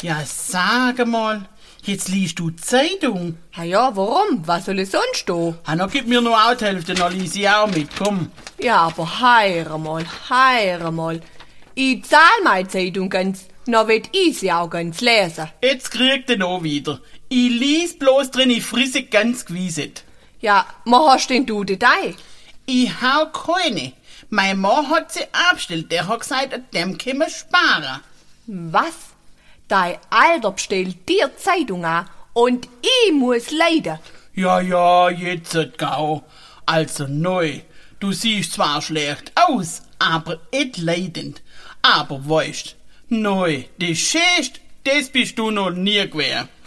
Ja, sag mal, jetzt liest du Zeitung. Ja, warum? Was soll es sonst tun? Dann gib mir nur auch die Hälfte, dann lies ich auch mit, komm. Ja, aber heire mal. Ich zahl meine Zeitung ganz, noch wird ich sie auch ganz lesen. Jetzt kriegt den auch wieder. Ich lies bloß drin, ich frisse ganz gewiset. Ja, wo hast denn du Datei? Ich hab keine. Mein Mann hat sie abgestellt, der hat gesagt, an dem können wir sparen. Was? Dein Alter bestellt dir Zeitung an und ich muss leiden. Ja, jetzt gau. Also neu. Du siehst zwar schlecht aus, aber et leidend. Aber weißt, neu, das Schönste, das bist du noch nie gewesen.